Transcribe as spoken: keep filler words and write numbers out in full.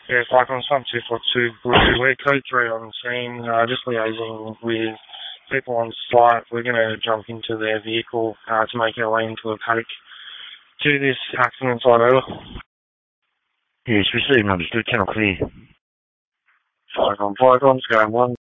Yeah, Cyclones one two four two, we're code three on scene, uh, just liaising with people on site. We're going to jump into their vehicle uh, to make our way into a paddock to this accident site, over. Yes, received, understood, channel clear. Cyclone Cyclone, going one.